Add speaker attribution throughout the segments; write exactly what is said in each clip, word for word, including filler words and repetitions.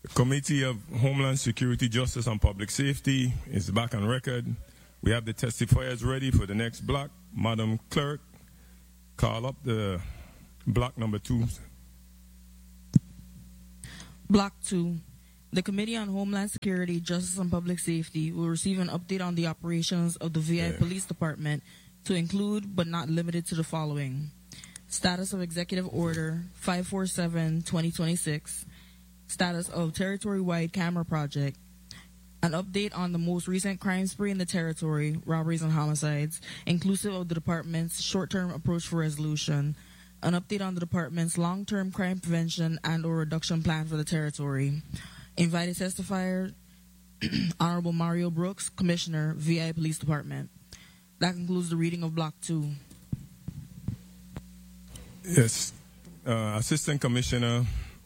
Speaker 1: Committee of Homeland Security, Justice and Public Safety is back on record. We have the testifiers ready for the next block. Madam Clerk, call up the block number two.
Speaker 2: Block two. The Committee on Homeland Security, Justice and Public Safety will receive an update on the operations of the V I yeah. Police Department to include but not limited to the following. Status of Executive Order five forty-seven twenty twenty-six. Status of Territory-Wide Camera Project. An update on the most recent crime spree in the territory, robberies and homicides, inclusive of the department's short-term approach for resolution. An update on the department's long-term crime prevention and or reduction plan for the territory. Invited testifier, Honorable Mario Brooks, Commissioner, V I Police Department. That concludes the reading of Block two.
Speaker 1: Yes. Uh, Assistant Commissioner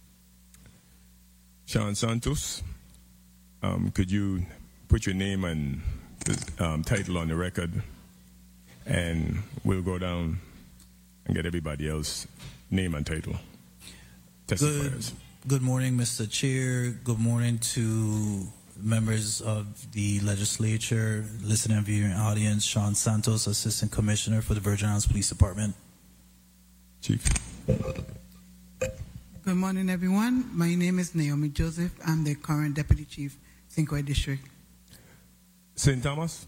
Speaker 1: Sean Santos, um, could you put your name and the um, title on the record, and we'll go down and get everybody else name and title.
Speaker 3: Good, good morning, Mister Chair. Good morning to members of the legislature, listening and viewing audience. Sean Santos, Assistant Commissioner for the Virgin Islands Police Department.
Speaker 1: Chief.
Speaker 4: Good morning, everyone. My name is Naomi Joseph. I'm the current Deputy Chief, Saint Croix District.
Speaker 1: Saint Thomas.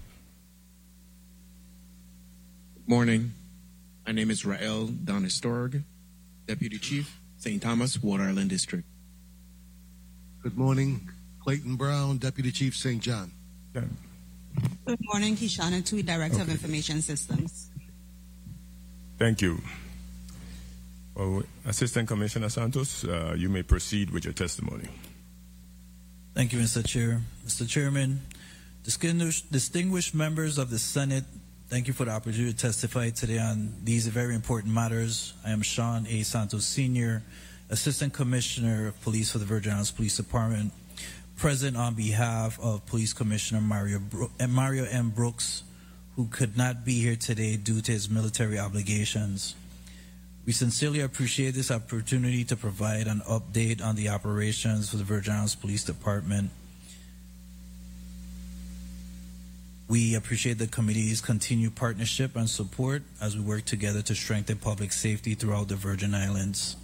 Speaker 5: Good morning. My name is Rael Donistorg, Deputy Chief, Saint Thomas, Water Island District.
Speaker 6: Good morning. Clayton Brown, Deputy Chief, Saint John.
Speaker 1: Yeah.
Speaker 7: Good morning. Kishana Tui, Director
Speaker 1: okay.
Speaker 7: of Information Systems.
Speaker 1: Thank you. Well, Assistant Commissioner Santos, uh, you may proceed with your testimony.
Speaker 3: Thank you, Mister Chair. Mister Chairman, distinguished, distinguished members of the Senate, thank you for the opportunity to testify today on these very important matters. I am Sean A. Santos, Senior Assistant Commissioner of Police for the Virgin Islands Police Department, present on behalf of Police Commissioner Mario, Bro- Mario M. Brooks, who could not be here today due to his military obligations. We sincerely appreciate this opportunity to provide an update on the operations for the Virgin Islands Police Department. We appreciate the committee's continued partnership and support as we work together to strengthen public safety throughout the Virgin Islands.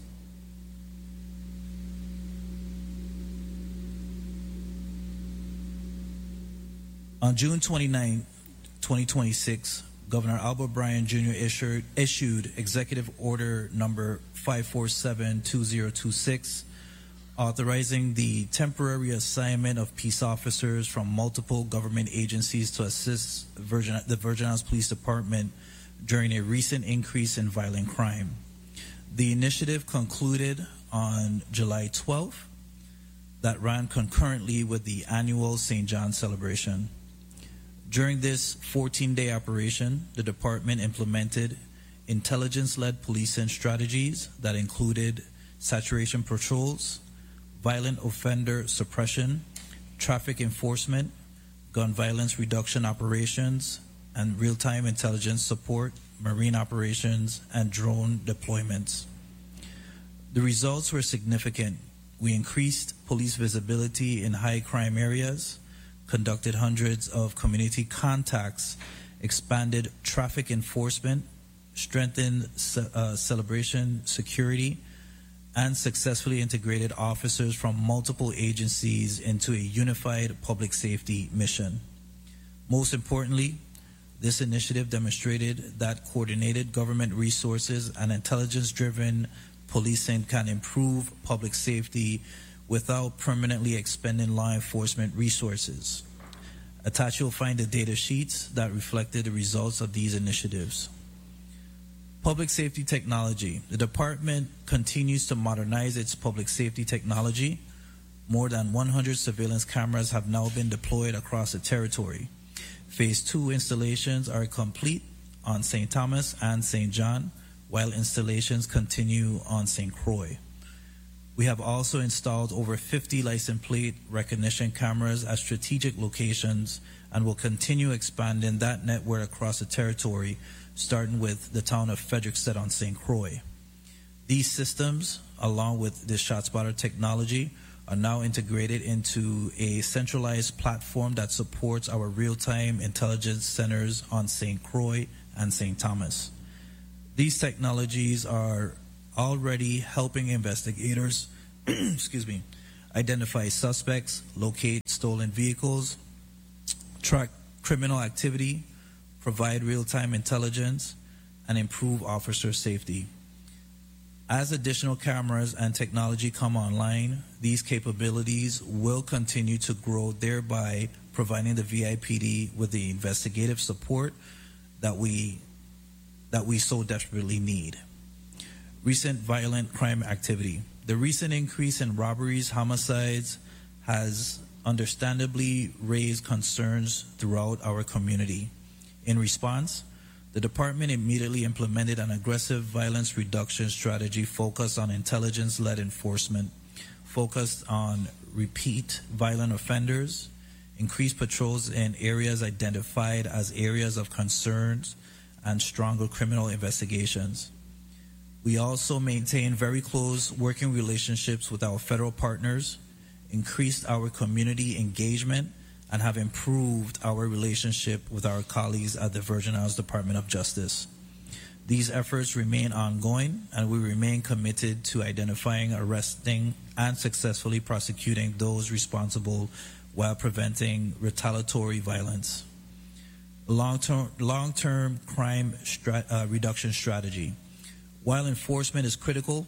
Speaker 3: On June twenty-ninth, twenty twenty-six, Governor Albert Bryan Junior issued, issued Executive Order number five forty-seven twenty twenty-six, authorizing the temporary assignment of peace officers from multiple government agencies to assist Virgin, the Virgin Islands Police Department during a recent increase in violent crime. The initiative concluded on July twelfth, that ran concurrently with the annual Saint John celebration. During this fourteen-day operation, the department implemented intelligence-led policing strategies that included saturation patrols, violent offender suppression, traffic enforcement, gun violence reduction operations, and real-time intelligence support, marine operations, and drone deployments. The results were significant. We increased police visibility in high-crime areas, conducted hundreds of community contacts, expanded traffic enforcement, strengthened uh, celebration security, and successfully integrated officers from multiple agencies into a unified public safety mission. Most importantly, this initiative demonstrated that coordinated government resources and intelligence-driven policing can improve public safety without permanently expending law enforcement resources. Attached, you'll find the data sheets that reflected the results of these initiatives. Public safety technology. The department continues to modernize its public safety technology. More than one hundred surveillance cameras have now been deployed across the territory. Phase two installations are complete on Saint Thomas and Saint John, while installations continue on Saint Croix. We have also installed over fifty license plate recognition cameras at strategic locations and will continue expanding that network across the territory, starting with the town of Frederiksted on Saint Croix. These systems, along with the ShotSpotter technology, are now integrated into a centralized platform that supports our real-time intelligence centers on Saint Croix and Saint Thomas. These technologies are already helping investigators excuse me, identify suspects, locate stolen vehicles, track criminal activity, provide real-time intelligence, and improve officer safety. As additional cameras and technology come online, these capabilities will continue to grow, thereby providing the V I P D with the investigative support that we that we so desperately need. Recent violent crime activity. The recent increase in robberies, homicides, has understandably raised concerns throughout our community. In response, the department immediately implemented an aggressive violence reduction strategy focused on intelligence-led enforcement, focused on repeat violent offenders, increased patrols in areas identified as areas of concerns, and stronger criminal investigations. We also maintain very close working relationships with our federal partners, increased our community engagement, and have improved our relationship with our colleagues at the Virgin Islands Department of Justice. These efforts remain ongoing, and we remain committed to identifying, arresting, and successfully prosecuting those responsible while preventing retaliatory violence. Long-term, long-term crime strat, uh, reduction strategy. While enforcement is critical,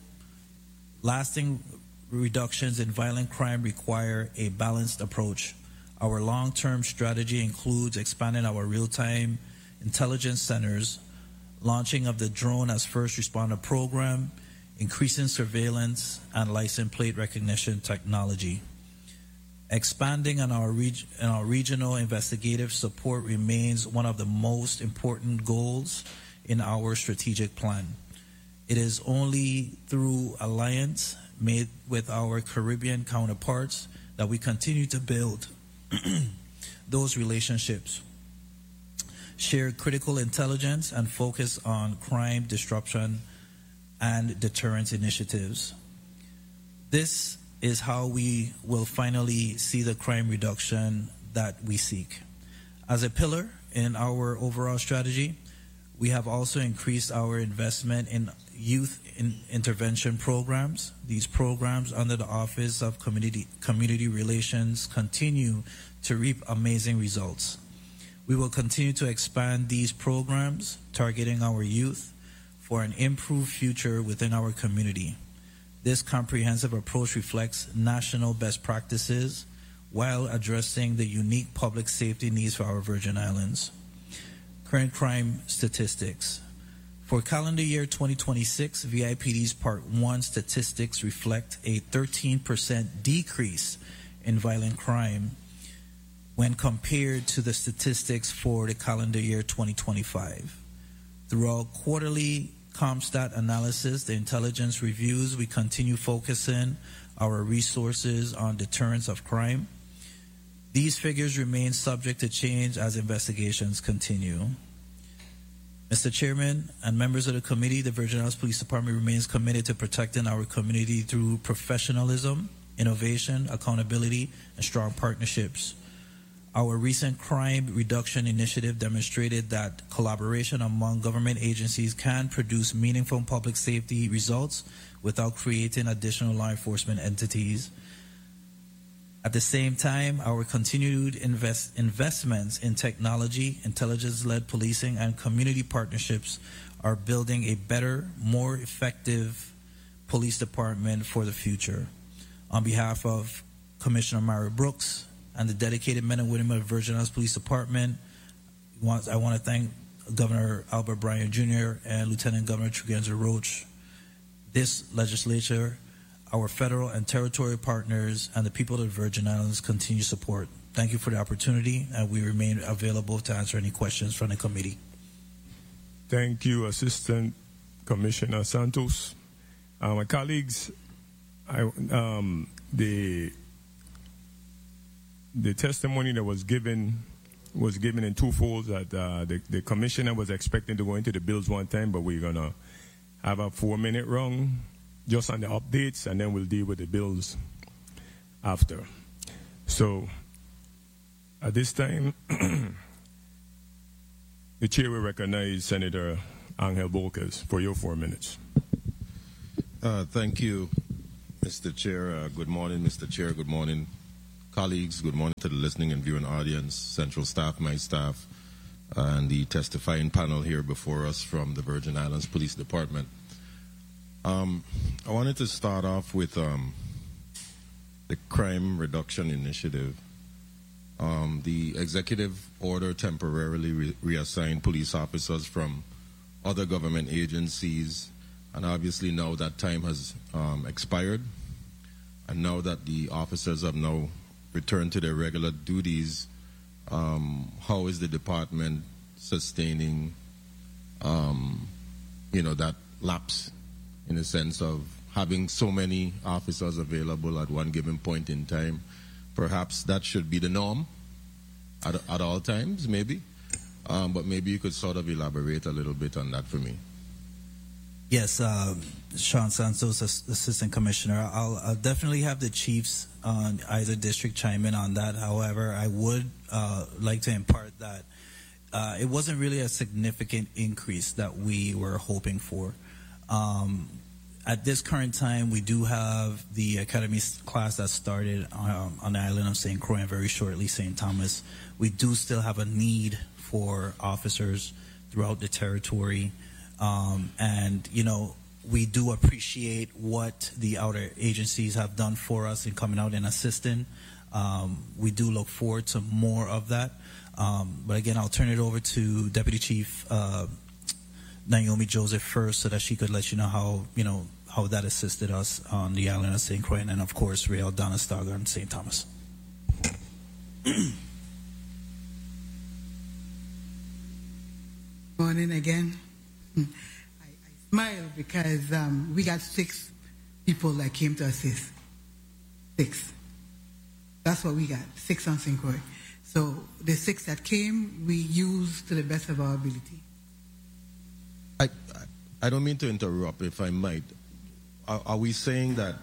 Speaker 3: lasting reductions in violent crime require a balanced approach. Our long-term strategy includes expanding our real-time intelligence centers, launching of the drone as first responder program, increasing surveillance and license plate recognition technology. Expanding on our, reg- on our regional investigative support remains one of the most important goals in our strategic plan. It is only through alliance made with our Caribbean counterparts that we continue to build those relationships, share critical intelligence, and focus on crime disruption and deterrence initiatives. This is how we will finally see the crime reduction that we seek. As a pillar in our overall strategy, we have also increased our investment in youth in intervention programs. These programs under the Office of Community, Community Relations continue to reap amazing results. We will continue to expand these programs, targeting our youth for an improved future within our community. This comprehensive approach reflects national best practices while addressing the unique public safety needs for our Virgin Islands. Current crime statistics. For calendar year twenty twenty-six, V I P D's Part one statistics reflect a thirteen percent decrease in violent crime when compared to the statistics for the calendar year twenty twenty-five. Throughout quarterly CompStat analysis, the intelligence reviews, we continue focusing our resources on deterrence of crime. These figures remain subject to change as investigations continue. Mister Chairman and members of the committee, the Virgin Islands Police Department remains committed to protecting our community through professionalism, innovation, accountability, and strong partnerships. Our recent crime reduction initiative demonstrated that collaboration among government agencies can produce meaningful public safety results without creating additional law enforcement entities. At the same time, our continued invest, investments in technology, intelligence-led policing, and community partnerships are building a better, more effective police department for the future. On behalf of Commissioner Mara Brooks and the dedicated men and women of the Virgin Islands Police Department, I want to thank Governor Albert Bryan Junior and Lieutenant Governor Trugenza Roach, this legislature, our federal and territorial partners, and the people of the Virgin Islands continue support. Thank you for the opportunity, and we remain available to answer any questions from the committee.
Speaker 1: Thank you, Assistant Commissioner Santos. Uh, my colleagues, I, um, the the testimony that was given was given in two folds. That uh, the, the commissioner was expecting to go into the bills one time, but we're gonna have a four-minute round just on the updates, and then we'll deal with the bills. after. So at this time, the chair will recognize Senator Angel Volquez for your four minutes.
Speaker 8: Uh, thank you, Mister Chair. Uh, good morning, Mister Chair. Good morning, colleagues. Good morning to the listening and viewing audience, central staff, my staff, and the testifying panel here before us from the Virgin Islands Police Department. Um, I wanted to start off with um, the Crime Reduction Initiative. Um, the executive order temporarily re reassigned police officers from other government agencies, and obviously now that time has um, expired, and now that the officers have now returned to their regular duties, um, how is the department sustaining, um, you know, that lapse in the sense of having so many officers available at one given point in time? Perhaps that should be the norm at, at all times, maybe. Um, but maybe you could sort of elaborate a little bit on that for me.
Speaker 3: Yes, uh, Sean Santos, Assistant Commissioner. I'll, I'll definitely have the chiefs on either district chime in on that. However, I would uh, like to impart that uh, it wasn't really a significant increase that we were hoping for. Um, At this current time, we do have the academy class that started um, on the island of Saint Croix and very shortly Saint Thomas. We do still have a need for officers throughout the territory. Um, and, you know, we do appreciate what the outer agencies have done for us in coming out and assisting. Um, we do look forward to more of that. Um, but again, I'll turn it over to Deputy Chief uh, Naomi Joseph first, so that she could let you know how, you know, how that assisted us on the island of Saint Croix, and of course, Rael Donna Starger and Saint Thomas.
Speaker 4: Morning again. I, I smile because um, we got six people that came to assist. Six. That's what we got, six on Saint Croix. So the six that came, we used to the best of our ability.
Speaker 8: I, I don't mean to interrupt, if I might. Are, are we saying that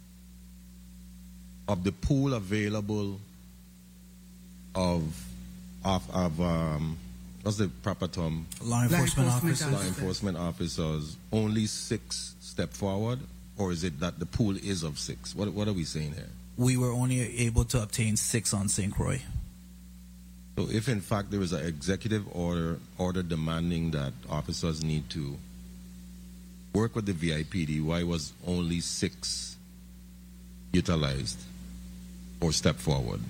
Speaker 8: of the pool available of of, of um, what's the proper term?
Speaker 3: Law enforcement,
Speaker 4: Law enforcement
Speaker 3: officers.
Speaker 8: Law enforcement officers. Only six step forward, or is it that the pool is of six? What what are we saying here?
Speaker 3: We were only able to obtain six on Saint Croix.
Speaker 8: So if in fact there is an executive order order demanding that officers need to work with the V I P D, why was only six utilized or step forward?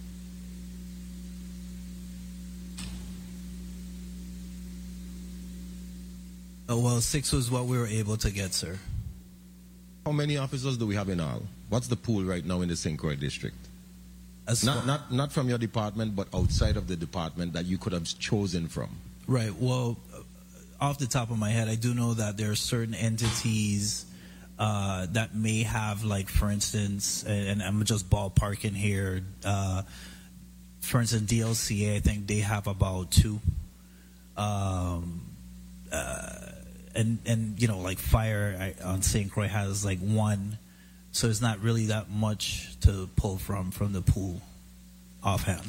Speaker 3: Oh, well, six was what we were able to get, sir.
Speaker 8: How many officers do we have in all? What's the pool right now in the Saint Croix district?
Speaker 3: As
Speaker 8: Not,
Speaker 3: far-
Speaker 8: not, not from your department, but outside of the department that you could have chosen from.
Speaker 3: Right. Well, uh, off the top of my head, I do know that there are certain entities uh, that may have, like, for instance, and I'm just ballparking here. Uh, for instance, D L C A, I think they have about two. Um, uh, and and you know, like fire on Saint Croix has like one, so it's not really that much to pull from from the pool, offhand.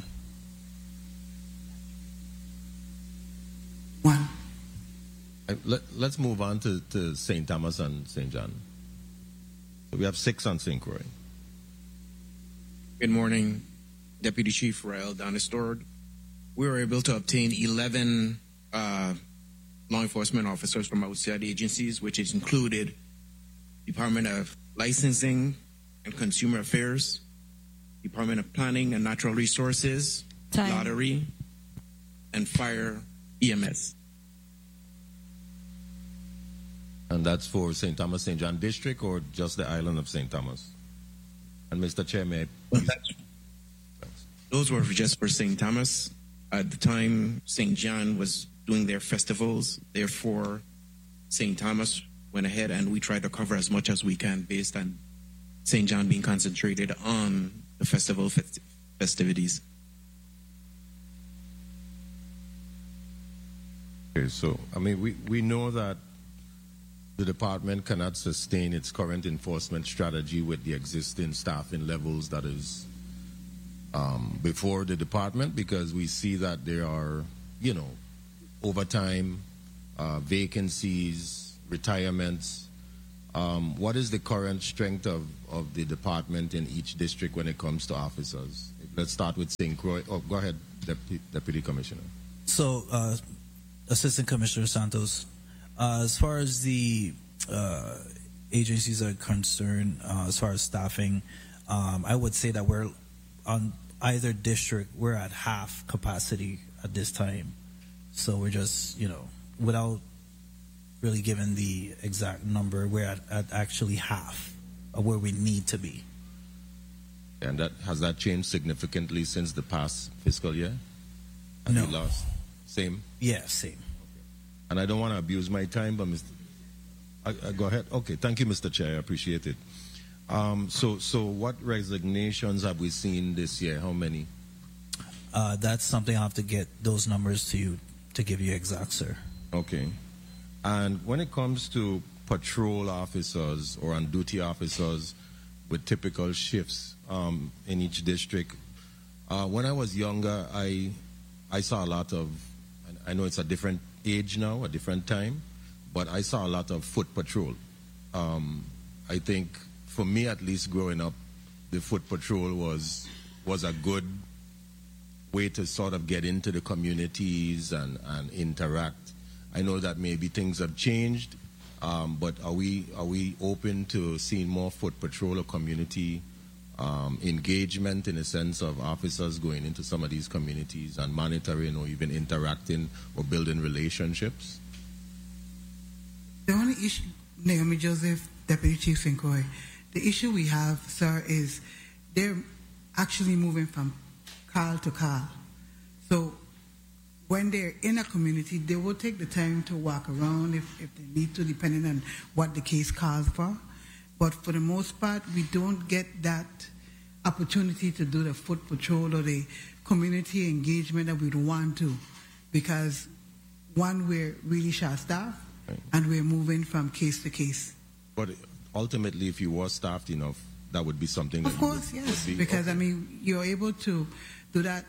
Speaker 4: One.
Speaker 8: Uh, Let, let's move on to, to Saint Thomas and Saint John. So we have six on Saint Croix.
Speaker 5: Good morning, Deputy Chief Rael Donistorg. We were able to obtain eleven uh, law enforcement officers from outside agencies, which is included Department of Licensing and Consumer Affairs, Department of Planning and Natural Resources,
Speaker 2: Time.
Speaker 5: Lottery, and Fire E M S.
Speaker 8: And that's for Saint Thomas, Saint John District, or just the island of Saint Thomas? And Mister Chair, may I please?
Speaker 5: Those were just for Saint Thomas. At the time, Saint John was doing their festivals. Therefore, Saint Thomas went ahead and we tried to cover as much as we can based on Saint John being concentrated on the festival festi- festivities.
Speaker 8: Okay, so, I mean, we, we know that the department cannot sustain its current enforcement strategy with the existing staffing levels that is um, before the department, because we see that there are, you know, overtime, uh, vacancies, retirements. Um, what is the current strength of, of the department in each district when it comes to officers? Let's start with Saint Croix. Oh, go ahead, Deputy, Deputy Commissioner.
Speaker 3: So, uh, Assistant Commissioner Santos, uh, as far as the uh, agencies are concerned, uh, as far as staffing, um, I would say that we're on either district, we're at half capacity at this time. So we're just, you know, without really giving the exact number, we're at, at actually half of where we need to be.
Speaker 8: And that has that changed significantly since the past fiscal year? Have
Speaker 3: No.
Speaker 8: you lost? Same?
Speaker 3: Yeah, same.
Speaker 8: And I don't want to abuse my time, but Mister I, I go ahead. Okay, thank you, Mister Chair. I appreciate it. Um, so, so what resignations have we seen this year? How many?
Speaker 3: Uh, that's something I'll have to get those numbers to you to give you exact, sir.
Speaker 8: Okay. And when it comes to patrol officers or on-duty officers with typical shifts um, in each district, uh, when I was younger, I I saw a lot of, I know it's a different age now, a different time, but I saw a lot of foot patrol. Um, I think, for me at least growing up, the foot patrol was was a good way to sort of get into the communities and, and interact. I know that maybe things have changed, um, but are we are we open to seeing more foot patrol or community um, engagement in the sense of officers going into some of these communities and monitoring or even interacting or building relationships?
Speaker 4: The only issue, Naomi Joseph, Deputy Chief Saint Croix, the issue we have, sir, is they're actually moving from call to call. So when they're in a community, they will take the time to walk around if, if they need to, depending on what the case calls for. But for the most part, we don't get that opportunity to do the foot patrol or the community engagement that we'd want to, because one, we're really short-staffed,
Speaker 8: right,
Speaker 4: and we're moving from case to case.
Speaker 8: But ultimately, if you were staffed enough, that would be something that
Speaker 4: Of course,
Speaker 8: you would,
Speaker 4: yes,
Speaker 8: would be,
Speaker 4: because
Speaker 8: okay.
Speaker 4: I mean, you're able to do that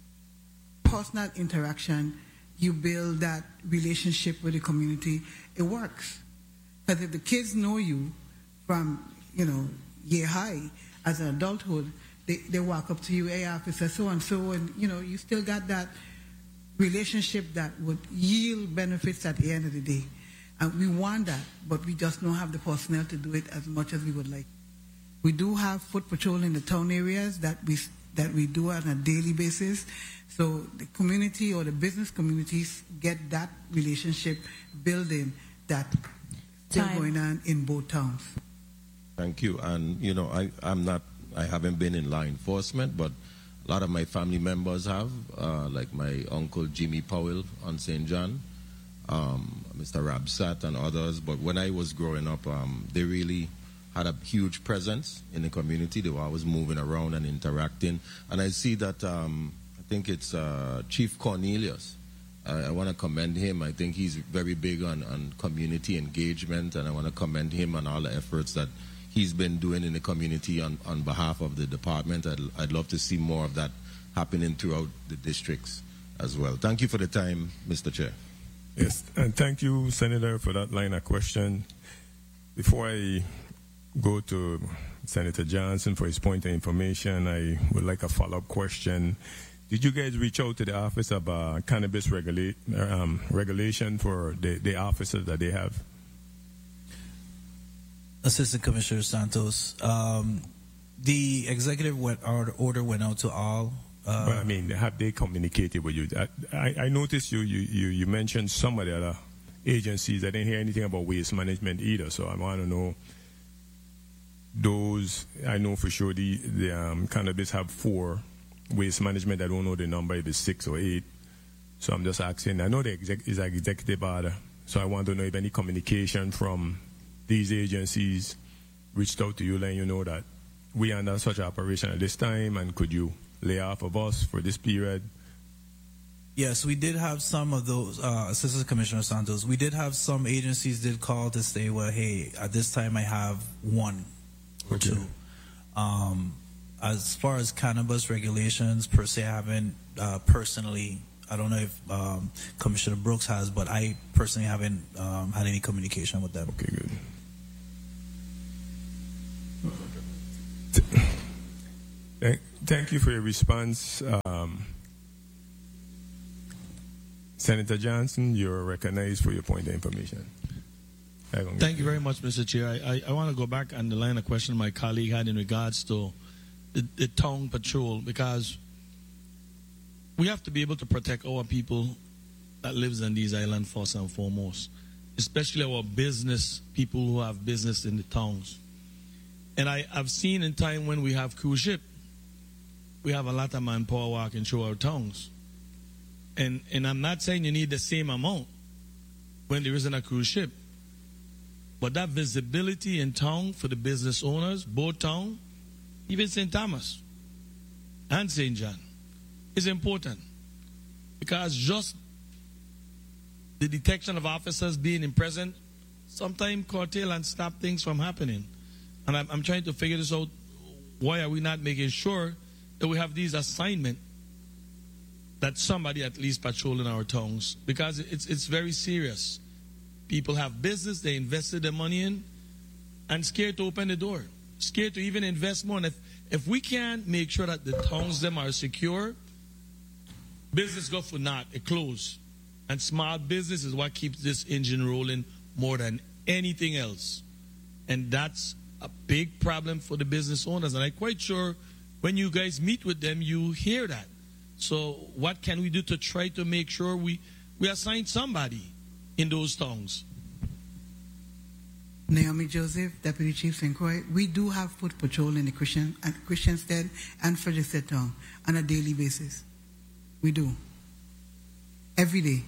Speaker 4: personal interaction, you build that relationship with the community, it works. Because if the kids know you from, you know, year high, as an adulthood, they, they walk up to you, hey, officer, so and so, and, you know, you still got that relationship that would yield benefits at the end of the day. And we want that, but we just don't have the personnel to do it as much as we would like. We do have foot patrol in the town areas that we that we do on a daily basis. So the community or the business communities get that relationship building that still
Speaker 2: Time.
Speaker 4: going on in both towns.
Speaker 8: Thank you. And, you know, I, I'm not, I haven't been in law enforcement, but a lot of my family members have, uh, like my uncle Jimmy Powell on Saint John, um, Mister Rabsat and others. But when I was growing up, um, they really had a huge presence in the community. They were always moving around and interacting. And I see that, um, I think it's uh, Chief Cornelius. I, I want to commend him. I think he's very big on, on community engagement, and I want to commend him on all the efforts that he's been doing in the community on, on behalf of the department. I'd, I'd love to see more of that happening throughout the districts as well. Thank you for the time, Mister Chair.
Speaker 1: Yes, and thank you, Senator, for that line of question. Before I go to Senator Johnson for his point of information, I would like a follow-up question. Did you guys reach out to the Office of uh, Cannabis regula- um, Regulation for the, the officers that they have?
Speaker 3: Assistant Commissioner Santos, um, the executive went, order went out to all. Uh,
Speaker 1: But I mean, have they communicated with you? I, I, I noticed you, you, you, you mentioned some of the other agencies. I didn't hear anything about waste management either, so I want to know those. I know for sure the, the um, cannabis have four. Waste management, I don't know the number, if it's six or eight. So I'm just asking. I know the exec is an executive order, so I want to know if any communication from these agencies reached out to you, letting you know that we are under such operation at this time, and could you lay off of us for this period?
Speaker 3: Yes, we did have some of those, uh, Assistant Commissioner Santos, we did have some agencies did call to say, well, hey, at this time I have one or
Speaker 1: Okay.
Speaker 3: two. Um, as far as cannabis regulations, per se, I haven't uh, personally, I don't know if um, Commissioner Brooks has, but I personally haven't um, had any communication with them.
Speaker 1: Okay, good. Thank, thank you for your response. Um, Senator Johnson, you're recognized for your point of information.
Speaker 9: Thank you very much, Mister Chair. I, I, I want to go back on the line of question my colleague had in regards to the, the town patrol, because we have to be able to protect our people that lives on these islands first and foremost, especially our business people who have business in the towns. And I, I've seen in time when we have cruise ship, we have a lot of manpower walking through our towns. And, and I'm not saying you need the same amount when there isn't a cruise ship. But that visibility in town for the business owners, both town, even Saint Thomas and Saint John, is important. Because just the detection of officers being in present sometimes curtail and stop things from happening. And I'm, I'm trying to figure this out. Why are we not making sure that we have these assignments that somebody at least patrolling our towns? Because it's, it's very serious. People have business they invested their money in and scared to open the door, scared to even invest more. And if, if we can't make sure that the towns them are secure, business go for naught, it close. And small business is what keeps this engine rolling more than anything else. And that's a big problem for the business owners. And I'm quite sure when you guys meet with them, you hear that. So what can we do to try to make sure we, we assign somebody in those towns?
Speaker 4: Naomi Joseph, Deputy Chief Saint Croix. We do have foot patrol in the Christian, at Christianstead and Frederickstead town on a daily basis. We do. Every day.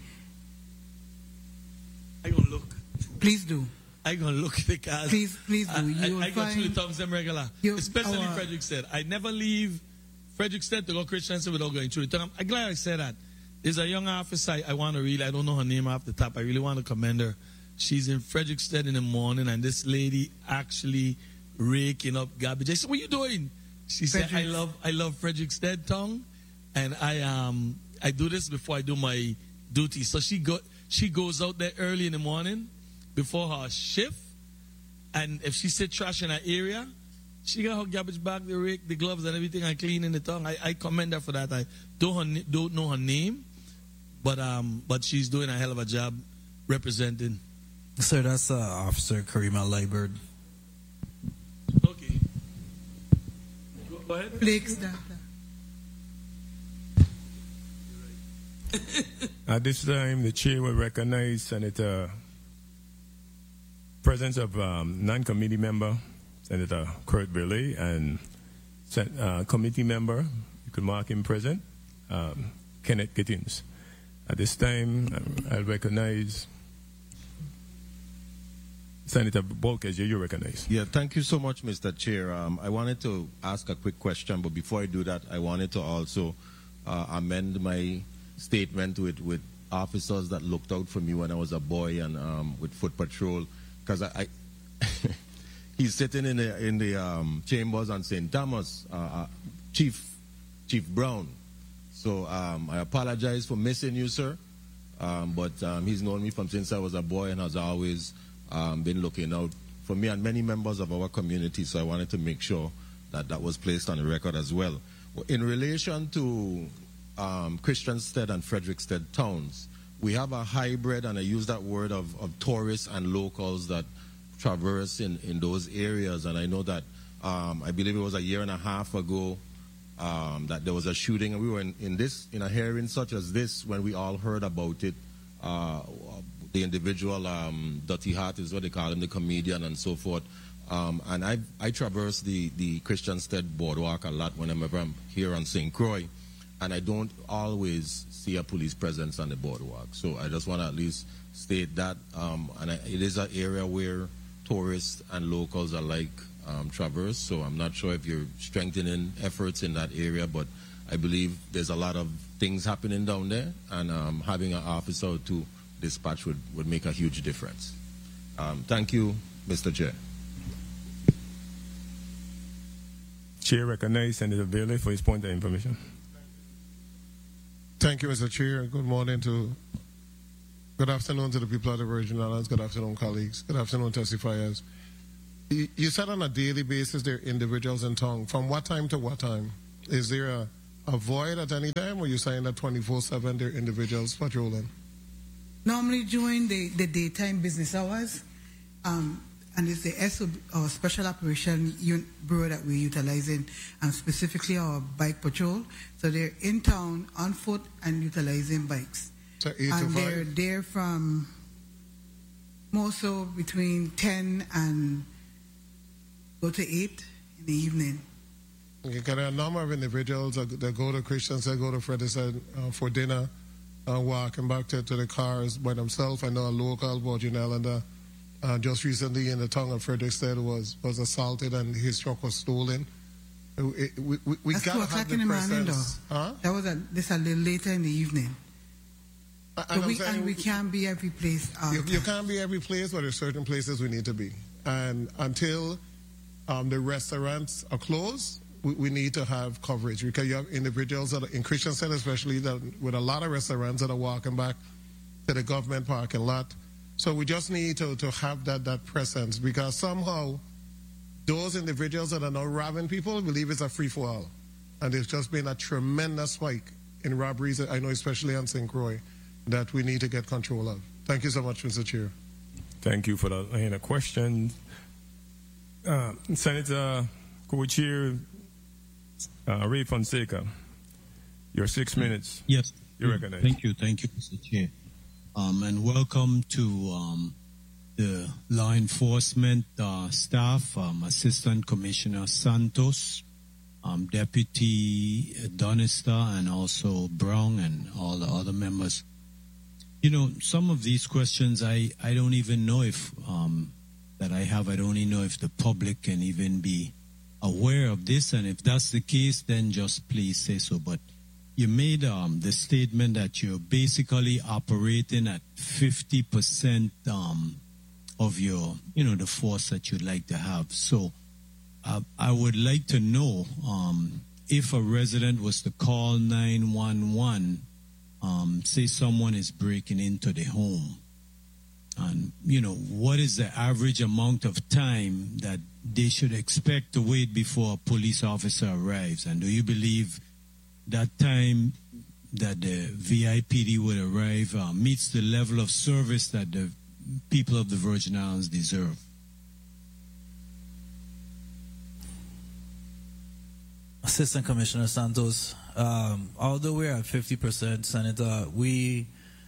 Speaker 9: I gonna look.
Speaker 4: Please do.
Speaker 9: I gonna look because
Speaker 4: please, please do. You
Speaker 9: I, I, I go through the towns them regular, especially
Speaker 4: our,
Speaker 9: Frederickstead. I never leave Frederickstead to go Christianstead without going through the town. I'm glad I said that. There's a young officer I, I want to really, I don't know her name off the top. I really want to commend her. She's in Frederickstead in the morning, and this lady actually raking up garbage. I said, "What are you doing?" She said, "I love, I love Frederickstead town, and I um, I do this before I do my duty." So she go, she goes out there early in the morning before her shift, and if she see trash in her area, she got her garbage bag, the rake, the gloves, and everything, and clean in the town. I, I commend her for that. I don't her, don't know her name, but um, but she's doing a hell of a job representing.
Speaker 3: Sir, that's uh, Officer Karima Liebert.
Speaker 9: Okay. Go, go ahead.
Speaker 4: Flakes, Doctor.
Speaker 1: At this time, the chair will recognize Senator presence of um, non-committee member, Senator Kurt Burley, and uh, committee member, you can mark him present, um, Kenneth Gittins. At this time, I'll recognize Senator Bolkes. You recognize.
Speaker 8: Yeah, thank you so much, Mister Chair. Um, I wanted to ask a quick question, but before I do that, I wanted to also uh, amend my statement with, with officers that looked out for me when I was a boy and um, with Foot Patrol, because I, I he's sitting in the in the um, chambers on Saint Thomas, uh, uh, Chief Chief Brown. So um, I apologize for missing you, sir. Um, but um, he's known me from since I was a boy and has always um, been looking out for me and many members of our community. So I wanted to make sure that that was placed on the record as well. In relation to um, Christianstead and Frederickstead towns, we have a hybrid, and I use that word, of, of tourists and locals that traverse in, in those areas. And I know that um, I believe it was a year and a half ago um, that there was a shooting, and we were in, in this in a hearing such as this when we all heard about it. Uh, the individual, um, Dirty Heart is what they call him, the comedian and so forth. Um, and I I traverse the, the Christianstead boardwalk a lot whenever I'm here on Saint Croix, and I don't always see a police presence on the boardwalk. So I just want to at least state that. Um, and I, it is an area where tourists and locals alike um, traverse, so I'm not sure if you're strengthening efforts in that area, but I believe there's a lot of things happening down there, and um, having an officer to dispatch would, would make a huge difference. Um, thank you, Mister Chair.
Speaker 1: Chair recognizes Senator Bailey for his point of information.
Speaker 10: Thank you, Mister Chair. Good morning to, good afternoon to the people of the Virgin Islands. Good afternoon, colleagues. Good afternoon, testifiers. You, you said on a daily basis there are individuals in town. From what time to what time? Is there a, a void at any time, or are you saying that twenty-four seven there are individuals patrolling?
Speaker 4: Normally during the, the daytime business hours, um, and it's the S O B, or Special Operation Un- Bureau that we're utilizing, and specifically our bike patrol. So they're in town on foot and utilizing bikes.
Speaker 10: So eight
Speaker 4: and
Speaker 10: to
Speaker 4: they're
Speaker 10: five?
Speaker 4: there from more so between ten and go to eight in the evening.
Speaker 10: Okay, there are a number of individuals that, that go to Christians, that go to Frederickson uh, for dinner, uh, walking back to, to the cars by themselves. I know a local Virgin Islander uh, just recently in the town of Frederickstead was, was assaulted and his truck was stolen. We, we, we, we
Speaker 4: That's
Speaker 10: gotta
Speaker 4: two
Speaker 10: have
Speaker 4: o'clock
Speaker 10: the
Speaker 4: in the morning,
Speaker 10: presence.
Speaker 4: though.
Speaker 10: Huh?
Speaker 4: That was a, this a little later in the evening.
Speaker 10: And
Speaker 4: So
Speaker 10: I'm
Speaker 4: we,
Speaker 10: saying-
Speaker 4: and we can't be every place. all
Speaker 10: You,
Speaker 4: the
Speaker 10: you
Speaker 4: time.
Speaker 10: can't be every place, but there's certain places we need to be. And until um, the restaurants are closed, we, we need to have coverage, because you have individuals that are, in Christian Center especially, that with a lot of restaurants that are walking back to the government parking lot. So we just need to, to have that, that presence, because somehow those individuals that are now robbing people believe it's a free-for-all. And there's just been a tremendous spike in robberies, I know especially on Saint Croix, that we need to get control of. Thank you so much, Mister Chair.
Speaker 1: Thank you for the line of questions. Uh, Senator Co-Chair uh, Ray Fonseca, your six minutes.
Speaker 11: Yes.
Speaker 1: You recognize.
Speaker 11: Thank you. Thank you, Mister Chair. Um, and welcome to um, the law enforcement uh, staff, um, Assistant Commissioner Santos, um, Deputy Donista, and also Brown, and all the other members. You know, some of these questions I, I don't even know if um, that I have. I don't even know if the public can even be aware of this. And if that's the case, then just please say so. But you made um, the statement that you're basically operating at fifty percent um, of your, you know, the force that you'd like to have. So uh, I would like to know um, if a resident was to call nine one one, um, say someone is breaking into the home, and, you know, what is the average amount of time that they should expect to wait before a police officer arrives? And do you believe that time that the V I P D would arrive uh, meets the level of service that the people of the Virgin Islands deserve?
Speaker 3: Assistant Commissioner Santos, um, although we're at fifty percent, Senator, we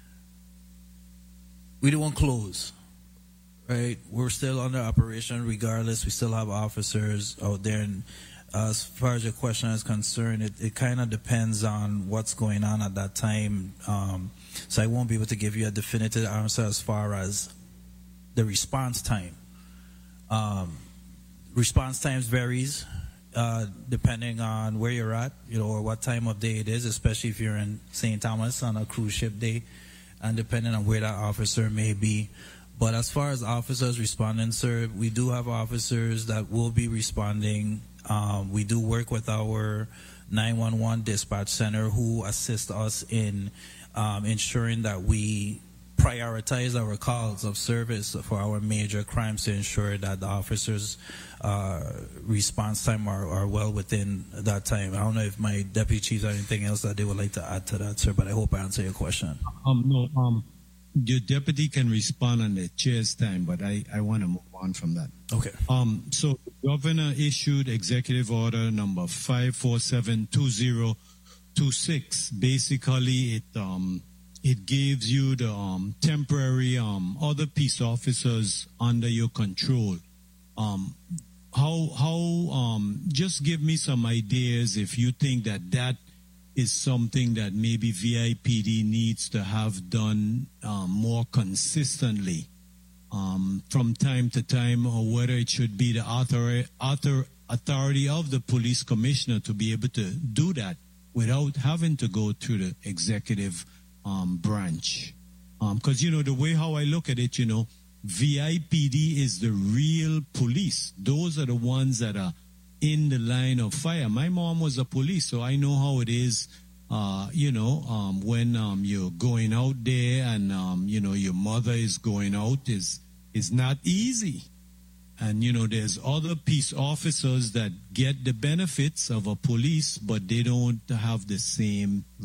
Speaker 3: we don't close, right? We're still under operation regardless. We still have officers out there. And uh, as far as your question is concerned, it, it kind of depends on what's going on at that time. Um, so I won't be able to give you a definitive answer as far as the response time. Um, response times varies. Uh, depending on where you're at, you know, or what time of day it is, especially if you're in Saint Thomas on a cruise ship day, and depending on where that officer may be. But as far as officers responding, sir, we do have officers that will be responding. Um, we do work with our nine one one dispatch center, who assist us in um, ensuring that we prioritize our calls of service for our major crimes to ensure that the officers' uh, response time are, are well within that time. I don't know if my deputy chiefs have anything else that they would like to add to that, sir, but I hope I answer your question.
Speaker 11: Um, no, um, your deputy can respond on the chair's time, but I, I want to move on from that.
Speaker 3: Okay.
Speaker 11: Um, so the governor issued executive order number five four seven two zero two six. Basically, it um, it gives you the um, temporary um, other peace officers under your control. Um, how how um, just give me some ideas if you think that that is something that maybe V I P D needs to have done um, more consistently um, from time to time, or whether it should be the author, author, authority of the police commissioner to be able to do that without having to go through the executive um, branch. Because, um, you know, the way how I look at it, you know, V I P D is the real police. Those are the ones that are in the line of fire. My mom was a police, so I know how it is, uh, you know, um, when um, you're going out there and, um, you know, your mother is going out is is not easy. And, you know, there's other peace officers that get the benefits of a police, but they don't have the same